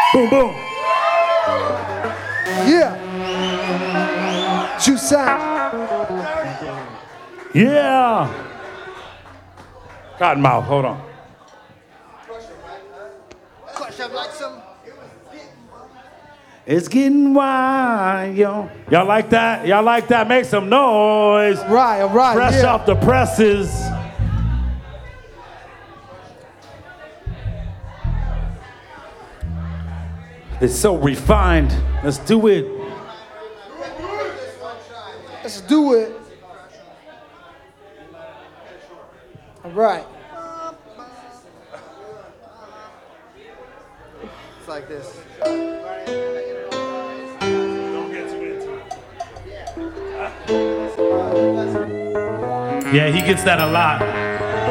Boom, boom. Yeah. Juice sound. Yeah. Cottonmouth, hold on. It's getting wild, yo. Y'all like that? Y'all like that? Make some noise. All right. Fresh off the presses. It's so refined. Let's do it. Let's do it. All right. It's like this. Don't get too into it. Yeah, he gets that a lot.